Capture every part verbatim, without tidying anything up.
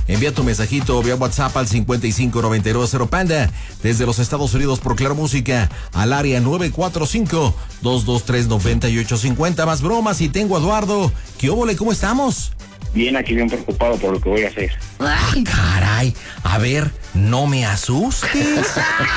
Envía tu mensajito vía WhatsApp al cincuenta y cinco noventa y nueve cero Panda. Desde los Estados Unidos por Claro Música al área nueve cuatro cinco, dos dos tres, nueve ocho cinco cero. Más bromas y tengo a Eduardo. ¿Qué óvole? ¿Cómo estamos? Bien, aquí bien preocupado por lo que voy a hacer. ¡Ay, caray! A ver, no me asustes.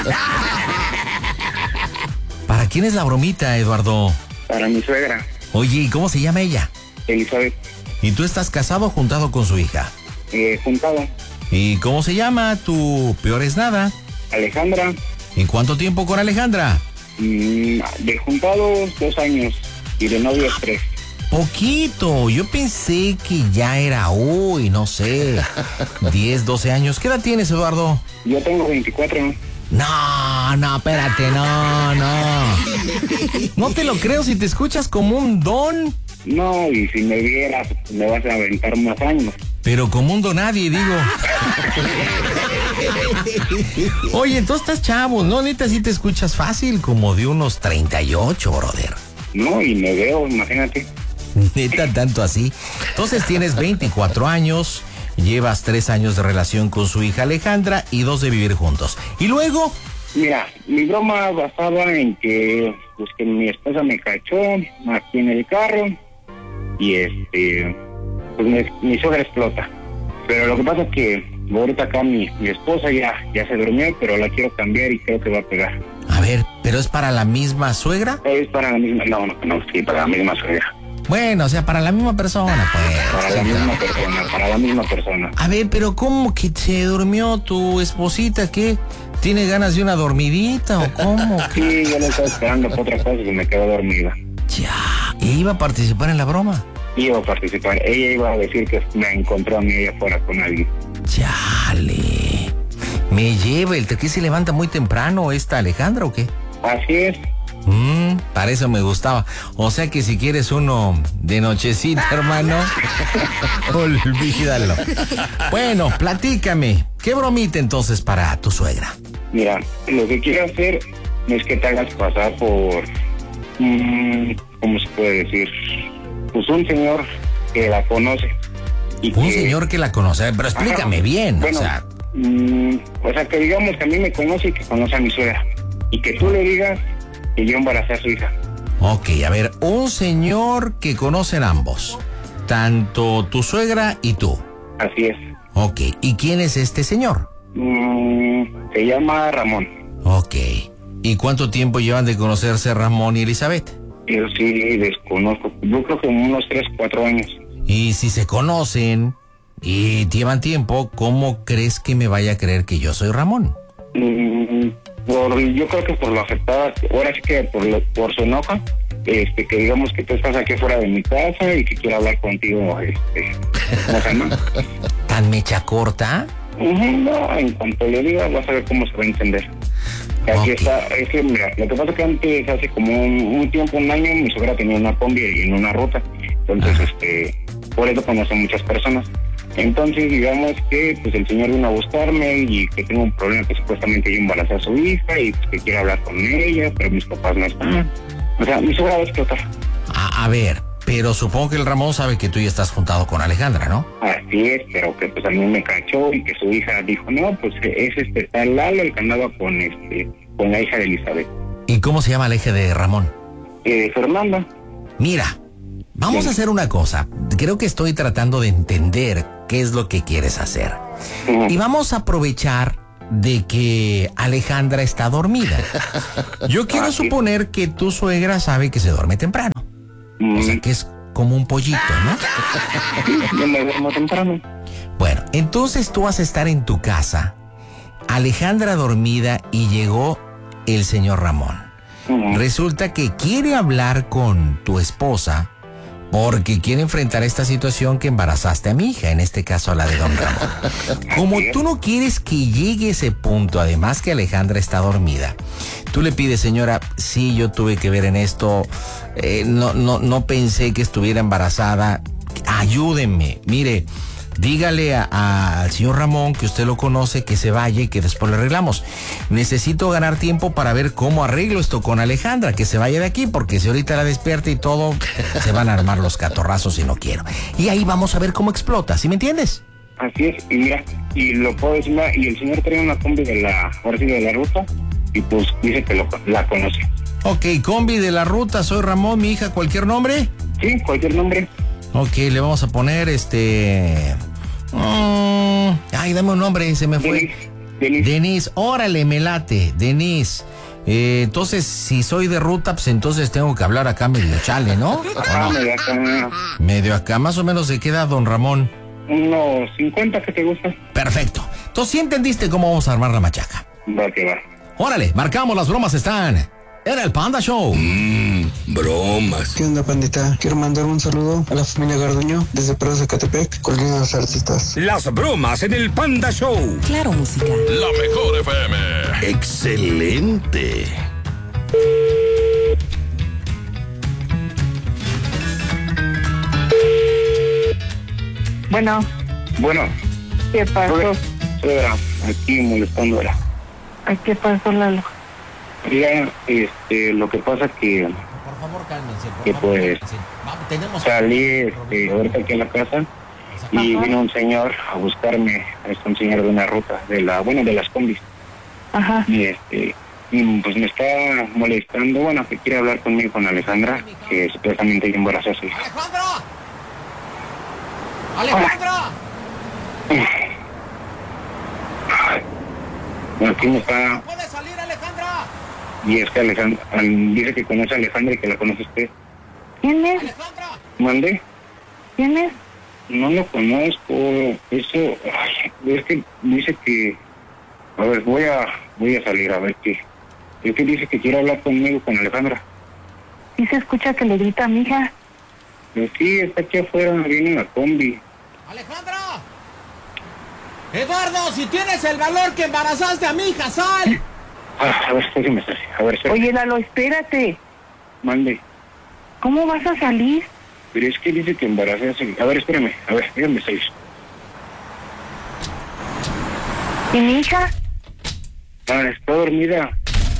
¿Para quién es la bromita, Eduardo? Para mi suegra. Oye, ¿y cómo se llama ella? Elizabeth. ¿Y tú estás casado o juntado con su hija? Eh, juntado. ¿Y cómo se llama tu peor es nada? Alejandra. ¿Y cuánto tiempo con Alejandra? Mm, de juntados dos años y de novios tres. Poquito, yo pensé que ya era, uy, no sé, diez, doce años. ¿Qué edad tienes, Eduardo? Yo tengo veinticuatro. No, no, espérate, no, no. No te lo creo si te escuchas como un don. No, y si me vieras, me vas a aventar más años. Pero como un don nadie, digo. Oye, entonces estás chavo, ¿no? Neta, sí te escuchas fácil, como de unos treinta y ocho, brother. No, y me veo, imagínate. Neta, tanto así. Entonces tienes veinticuatro años, llevas tres años de relación con su hija Alejandra y dos de vivir juntos. ¿Y luego? Mira, mi broma basaba en que, pues, que mi esposa me cachó aquí en el carro y este, pues mi, mi suegra explota. Pero lo que pasa es que ahorita acá mi, mi esposa ya, ya se durmió, pero la quiero cambiar y creo que va a pegar. A ver, ¿pero es para la misma suegra? Es para la misma, no, no, no, sí, para la misma suegra. Bueno, o sea, para la misma persona, pues. Para la misma persona, para la misma persona. A ver, pero ¿cómo que se durmió tu esposita? ¿Qué? ¿Tiene ganas de una dormidita o cómo? Sí, yo le estaba esperando por otra cosa y me quedó dormida. Ya, ¿y iba a participar en la broma? Iba a participar, ella iba a decir que me encontró a mí allá afuera con alguien. Chale. Me lleva, ¿el que se levanta muy temprano esta Alejandra o qué? Así es. Mmm, para eso me gustaba. O sea que si quieres uno de nochecita, hermano, olvídalo. Bueno, platícame. ¿Qué bromita entonces para tu suegra? Mira, lo que quiero hacer es que te hagas pasar por... Mmm, ¿cómo se puede decir? Pues un señor que la conoce. Y un que, señor que la conoce, pero explícame ajá, bien, bueno, o sea... Mmm, o sea, que digamos que a mí me conoce y que conoce a mi suegra. Y que tú le digas que yo embaracé a su hija. Ok, a ver, un señor que conocen ambos, tanto tu suegra y tú. Así es. Ok, ¿y quién es este señor? Mm, se llama Ramón. Ok, ¿y cuánto tiempo llevan de conocerse Ramón y Elizabeth? Yo sí desconozco, yo creo que unos tres, cuatro años. Y si se conocen y llevan tiempo, ¿cómo crees que me vaya a creer que yo soy Ramón? Mm, por, yo creo que por lo afectada, ahora sí que por, lo, por su enojo, este, que digamos que tú estás aquí fuera de mi casa y que quiero hablar contigo, este, ¿cómo se llama? ¿Tan mecha corta? Uh-huh, no, en cuanto le diga vas a ver cómo se va a entender. Aquí okay. Está, es que mira, lo que pasa es que antes, hace como un, un tiempo, un año, mi suegra tenía una combi en una ruta, entonces, ah. este, por eso conoce muchas personas. Entonces, digamos que pues el señor vino a buscarme y que tengo un problema que supuestamente yo embaracé a su hija y pues, que quiero hablar con ella, pero mis papás no están. O sea, mi suegra va a explotar. A, a ver, pero supongo que el Ramón sabe que tú ya estás juntado con Alejandra, ¿no? Así es, pero que pues a mí me cachó y que su hija dijo, no, pues es este tal Lalo el que andaba con este, con la hija de Elizabeth. ¿Y cómo se llama la hija de Ramón? Eh, Fernanda. Mira, vamos sí. a hacer una cosa. Creo que estoy tratando de entender qué es lo que quieres hacer. Uh-huh. Y vamos a aprovechar de que Alejandra está dormida. Yo quiero ah, suponer sí. que tu suegra sabe que se duerme temprano. Mm. O sea, que es como un pollito, ¿no? Yo me duermo temprano. Bueno, entonces tú vas a estar en tu casa, Alejandra dormida y llegó el señor Ramón. Uh-huh. Resulta que quiere hablar con tu esposa porque quiere enfrentar esta situación que embarazaste a mi hija, en este caso a la de don Ramón. Como tú no quieres que llegue ese punto, además que Alejandra está dormida, tú le pides, señora, sí, yo tuve que ver en esto, eh, no, no, no pensé que estuviera embarazada, ayúdenme, mire, dígale a, a, al señor Ramón que usted lo conoce, que se vaya y que después le arreglamos. Necesito ganar tiempo para ver cómo arreglo esto con Alejandra, que se vaya de aquí, porque si ahorita la despierta y todo, se van a armar los catorrazos y no quiero. Y ahí vamos a ver cómo explota, ¿sí me entiendes? Así es, y mira, y lo puedo decir, mira, y el señor trae una combi de la, ahora sí, de la ruta, y pues dice que lo, la conoce. Ok, combi de la ruta, soy Ramón, mi hija, ¿cualquier nombre? Sí, cualquier nombre. Ok, le vamos a poner este... Mm, ay, dame un nombre, se me fue. Denis. Denis, órale, me late, Denis. Eh, entonces, si soy de ruta, pues entonces tengo que hablar acá medio chale, ¿no? Ah, medio acá. Medio acá, más o menos de qué edad, don Ramón. Unos cincuenta, ¿qué te gusta? Perfecto. Entonces, ¿sí entendiste cómo vamos a armar la machaca? Va que va. Órale, marcamos, las bromas están en el Panda Show. Mmm, bromas. ¿Qué onda, pandita? Quiero mandar un saludo a la familia Garduño desde Perú de Zacatepec, con los artistas. Las bromas en el Panda Show. Claro, música. La mejor F M. Excelente. Bueno, Bueno, ¿qué pasó? suegra, aquí molestándola. Ay, ¿qué pasó, Lalo? Mira, este, lo que pasa que Por favor, cálmense. Por Que favor, pues, cálmense. Vamos, tenemos... salí este, ahorita aquí en la casa y Ajá. vino un señor a buscarme, es un señor de una ruta, de la, bueno, de las combis. Ajá. Y este, y pues me está molestando, bueno, que quiere hablar conmigo con Alejandra, que supuestamente yo embarazó a su hija. ¡Alejandra! ¡Alejandra! Aquí me está, ¡Puede salir, Alejandra! y es que Alejandra, al- dice que conoce a Alejandra y que la conoce usted. ¿Quién es? ¡Alejandra! ¿Mande? ¿Quién es? No lo conozco, eso, ay, es que dice que, a ver, voy a, voy a salir a ver qué, es que dice que quiere hablar conmigo, con Alejandra. ¿Sí se escucha que le grita a mi hija? Pues sí, está aquí afuera, viene en la combi. ¡Alejandra! ¡Eduardo, si tienes el valor que embarazaste a mi hija, sal! Ah, a ver, déjeme salir, a ver, espérame. Oye, Lalo, espérate. Mande. ¿Cómo vas a salir? Pero es que dice que embarazé a su hija. A ver, espérame, a ver, déjame salir. ¿Y mi hija? Ah, está dormida.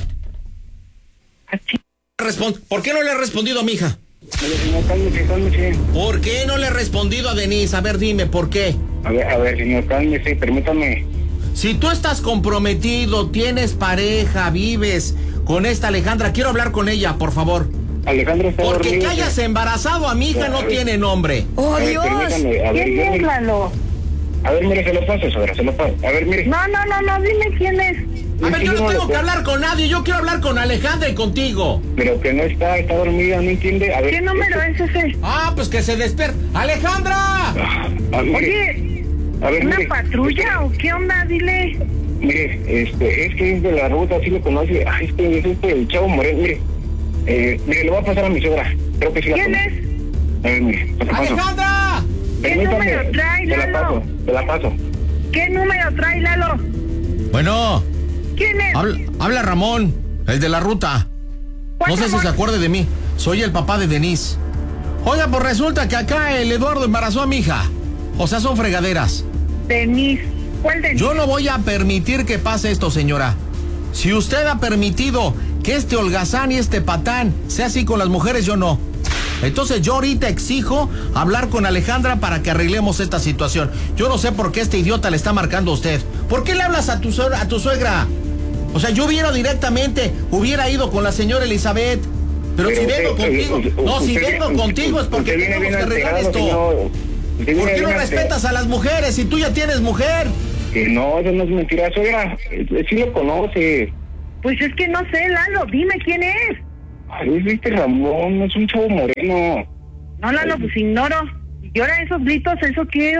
Aquí. Respon- ¿Por qué no le he respondido a mi hija? A ver, señor, cálmese, cálmese. ¿Por qué no le he respondido a Denise? A ver, dime, ¿por qué? A ver, a ver, señor, cálmese, permítame. Si tú estás comprometido, tienes pareja, vives con esta Alejandra, quiero hablar con ella, por favor. Alejandra está Porque dormida. que hayas embarazado a mi hija no tiene nombre. ¡Oh, A ver, Dios! permítame, a ver, ¿Quién yo- es, Lalo? A ver, mire, se lo paso, sobra, se lo paso. A ver, mire. No, no, no, no, dime quién es. A ver, Sí, yo no no, tengo no, que hablar con nadie, yo quiero hablar con Alejandra y contigo. Pero que no está, está dormida, ¿no entiende? A ver. ¿Qué número es ese? Ah, pues que se despierte. ¡Alejandra! Ah, ah, mire, Oye, a ver, ¿una mire, patrulla o qué onda? Dile. Mire, este, es que es de la ruta, sí lo conoce. Ay, es que es este, el Chavo Moreno, mire. Eh, mire, le voy a pasar a mi suegra. Creo que sí la ¿Quién conoce. es? A ver, mire, se la paso. ¡Alejandra! ¿Qué Permítame, número trae, se la Lalo? paso, se la paso. ¿Qué número trae, Lalo? Bueno, ¿Quién es? habla, habla Ramón, el de la ruta. ¿Cuál No sé si Ramón? se acuerde de mí. Soy el papá de Denise. Oiga, pues resulta que acá el Eduardo embarazó a mi hija. O sea, son fregaderas. Denise. ¿Cuál Denise? Yo no voy a permitir que pase esto, señora. Si usted ha permitido que este holgazán y este patán sea así con las mujeres, yo no. Entonces yo ahorita exijo hablar con Alejandra para que arreglemos esta situación. Yo no sé por qué este idiota le está marcando a usted. ¿Por qué le hablas a tu suegra? A tu suegra? O sea, yo hubiera directamente, hubiera ido con la señora Elizabeth. Pero, Pero si usted- vengo contigo, usted- no, si usted- vengo usted- contigo es porque usted viene tenemos bien que arreglar alterado, esto. señor. Usted viene ¿Por qué no bien respetas a las mujeres si tú ya tienes mujer? alterado. Que no, eso no es mentira, suegra. Eh, Sí lo conoce. Pues es que no sé, Lalo, dime quién es. Ay, es este Ramón, es un Chavo Moreno. No, Lalo, pues ignoro. Y ahora esos gritos, ¿eso qué?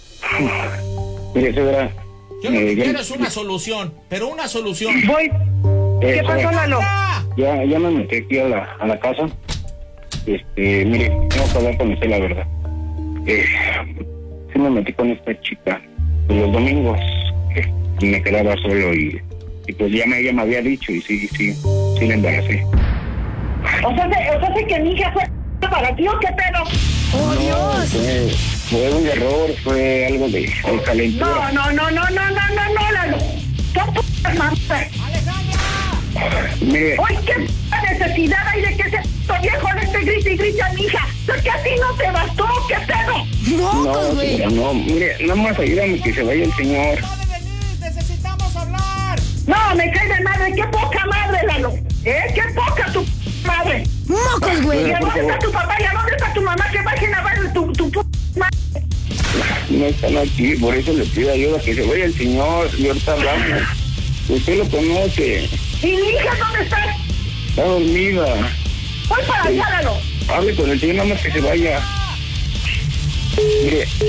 Mire, suegra. Yo lo eh, que ya- quiero es una solución, pero una solución. Voy. eh, ¿Qué pasó, suegra, Lalo? Ya, ya me metí aquí a la, a la casa. Este, mire, tengo que hablar con usted la verdad. Eh, sí me metí con esta chica los domingos. eh, y me quedaba solo y, y pues ya me, ella me había dicho y sí, sí, sí la embaracé. O sea, se- o sea, se que mi hija fue para ti o qué pedo. ¡Oh, Dios! Fue, fue un error, fue algo de, de calentura. No, no, no, no, no, no, no, no, Lalo. Son putas mamas. Mire, Oye, ¿qué necesidad hay de que se viejo le esté grite y grite a mi hija. Porque a ti no te bastó, ¿qué pedo? No, señora, no, mire, nada más ayúdame que se vaya el señor. Necesitamos hablar. No, me cae de madre, qué poca madre, Lalo. ¿Eh? Qué poca tu madre. ¡Mocos, güey! ¿Y a dónde está tu papá y a dónde está tu mamá? Que vayan a ver tu, tu, tu madre. No están aquí, por eso le pido ayuda, que se vaya el señor, y ahorita hablamos. Usted lo conoce. ¿Y mi hija dónde está? Está dormida. Voy para allá, Lalo. Hable con el señor, nada más que se vaya. Mire.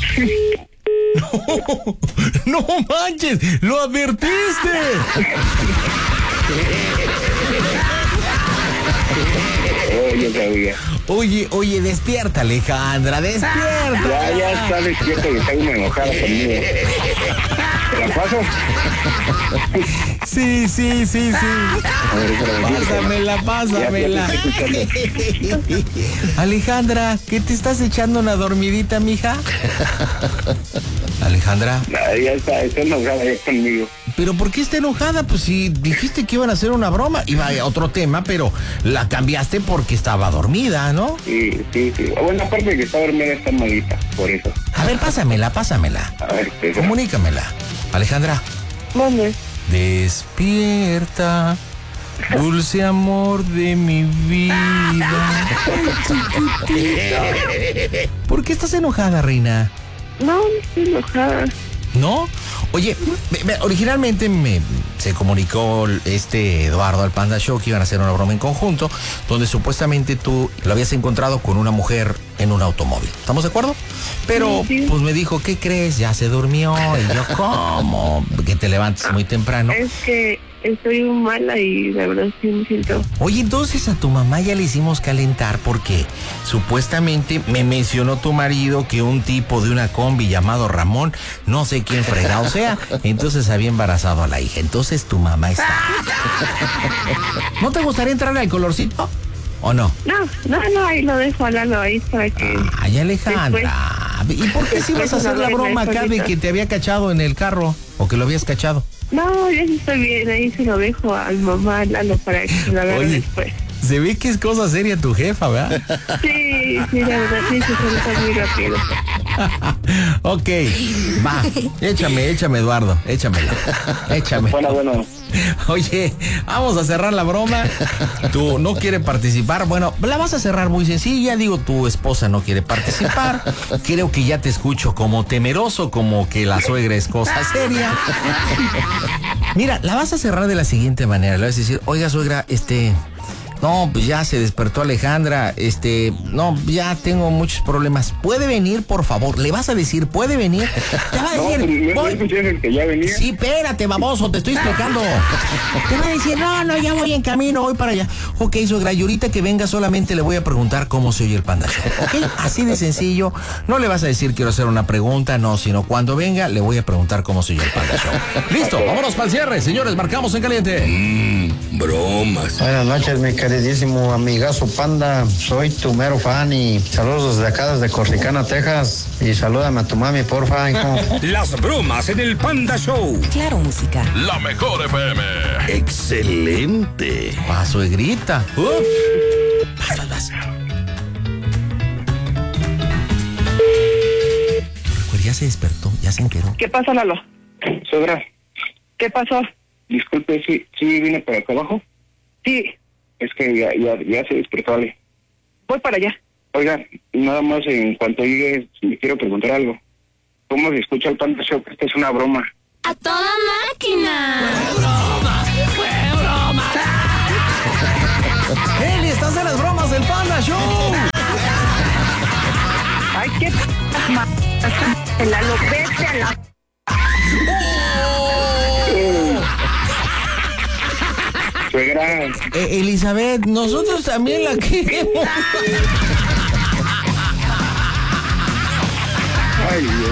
No, no manches, lo advertiste. Oh, yo sabía. Oye, oye, despierta, Alejandra, despierta. Ya, ya está despierta y está muy enojada conmigo. ¿Te la paso? Sí, sí, sí, sí. A ver, espérame, Pásamela, pásamela. Ya, ya te estoy escuchando. Alejandra, ¿qué te estás echando una dormidita, mija? Alejandra. Ah, ya está, está enojada ya conmigo. ¿Pero por qué está enojada? Pues si dijiste que iban a hacer una broma, iba a otro tema, pero la cambiaste porque estaba dormida, ¿no? Sí, sí, sí. Bueno, aparte de que está dormida, está malita, por eso. A ver, pásamela, pásamela. A ver, ¿qué es? Comunícamela. Alejandra. ¿Dónde? Despierta, dulce amor de mi vida. ¿Por qué estás enojada, reina? No, no estoy enojada. ¿No? Oye, me- me- originalmente me se comunicó este Eduardo al Panda Show que iban a hacer una broma en conjunto, donde supuestamente tú lo habías encontrado con una mujer en un automóvil. ¿Estamos de acuerdo? Pero Sí, sí. pues me dijo, ¿qué crees? Ya se durmió. Y yo, ¿cómo? Que te levantes muy temprano. Es que estoy muy mala y la verdad sí me siento. Oye, entonces a tu mamá ya le hicimos calentar porque supuestamente me mencionó tu marido que un tipo de una combi llamado Ramón, no sé quién fregado sea, entonces había embarazado a la hija. Entonces tu mamá está. ¿No te gustaría entrarle al colorcito? ¿O no? No, no, no, ahí lo dejo a Lalo ahí para que... Ay, Alejandra. ¿Y por qué si ibas a hacer la broma acá de que te había cachado en el carro? ¿O que lo habías cachado? No, ya sí estoy bien, ahí se lo dejo a mi mamá, a Lalo, para que se lo agarre Oye. después. Se ve que es cosa seria tu jefa, ¿verdad? Sí, sí, la verdad sí se suelta muy rápido. Ok, va, échame, échame, Eduardo, échamela, échame. Bueno, bueno. Oye, vamos a cerrar la broma. Tú no quieres participar. Bueno, la vas a cerrar muy sencilla. Digo, tu esposa no quiere participar. Creo que ya te escucho como temeroso, como que la suegra es cosa seria. Mira, la vas a cerrar de la siguiente manera. Le vas a decir, oiga, suegra, este... No, pues ya se despertó Alejandra, este, no, ya tengo muchos problemas. ¿Puede venir, por favor? Le vas a decir, ¿puede venir? Te va a No, decir, pues, ¿no voy. escuchaste que ya venía? Sí, espérate, baboso, te estoy explicando. Te va a decir, no, no, ya voy en camino, voy para allá. Ok, suegra, y ahorita que venga solamente le voy a preguntar cómo se oye el Panda Show. Ok, así de sencillo. No le vas a decir quiero hacer una pregunta, no, sino cuando venga le voy a preguntar cómo se oye el Panda Show. Listo, vámonos para el cierre, señores, marcamos en caliente. Mmm, bromas. Buenas noches, mi queridísimo amigazo Panda. Soy tu mero fan y saludos desde acá, desde Corsicana, Texas. Y salúdame a tu mami, porfa, hijo. Las bromas en el Panda Show. Claro, música. La mejor F M. Excelente. Pa' suegrita. Uf. Vas, vas, vas. Pues ya se despertó, ya se enteró. ¿Qué pasa, Lalo? Suegra, ¿Qué pasó? disculpe, ¿sí, sí viene para acá abajo? Sí, Es que ya, ya, ya se despertó Ale. voy para allá. Oiga, nada más en cuanto llegue, le quiero preguntar algo. ¿Cómo se escucha el Panda Show? Que esta es una broma. ¡A toda máquina! ¡Eli, estás en las bromas del Panda Show! Ay, qué p*** ma... Lalo, vete a la... Suegra, Eh, Elizabeth, nosotros también la queremos. ay Dios.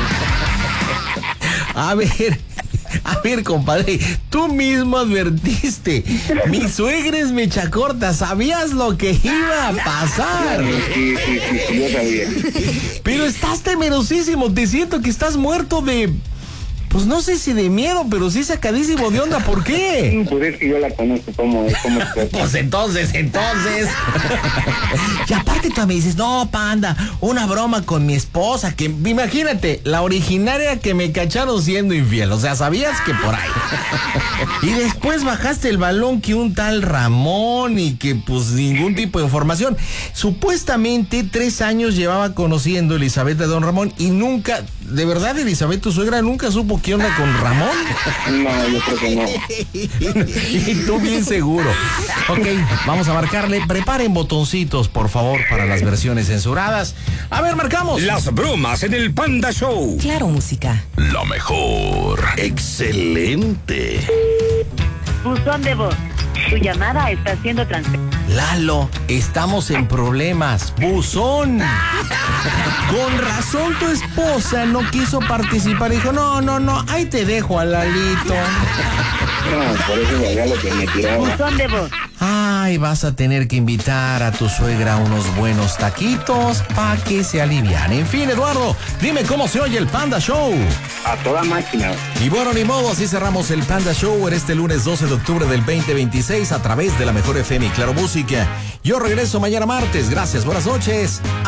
A ver, a ver, compadre, tú mismo advertiste. Mi suegra es mecha corta, sabías lo que iba a pasar. Sí, sí, sí, sí, yo sabía. Pero estás temerosísimo, te siento que estás muerto de... Pues no sé si de miedo, pero sí sacadísimo de onda. ¿Por qué? Pues es que yo la conozco como es, como es. Pues entonces, entonces. Y aparte tú me dices, no, Panda, una broma con mi esposa, que imagínate, la originaria que me cacharon siendo infiel. O sea, sabías que por ahí. Y después bajaste el balón que un tal Ramón y que pues ningún tipo de información. Supuestamente tres años llevaba conociendo Elizabeth a don Ramón y nunca, de verdad, Elizabeth, tu suegra, nunca supo qué onda con Ramón. No, yo creo que no. Y tú bien seguro. Ok, vamos a marcarle. Preparen botoncitos, por favor, para las versiones censuradas. A ver, marcamos. Las bromas en el Panda Show. Claro, música. Lo mejor. Excelente. Buzón de voz. Tu llamada está siendo transferida. Lalo, estamos en problemas. Buzón. Con razón tu esposa no quiso participar. Dijo, no, no, no, ahí te dejo a Lalito. No, por eso el regalo que me tiraba. Buzón de voz. Ay, vas a tener que invitar a tu suegra a unos buenos taquitos para que se alivian. En fin, Eduardo, dime cómo se oye el Panda Show. A toda máquina. Y bueno, ni modo, así cerramos el Panda Show en este lunes doce de octubre del veinte veintiséis a través de la Mejor F M y Claro Música. Yo regreso mañana martes. Gracias, buenas noches.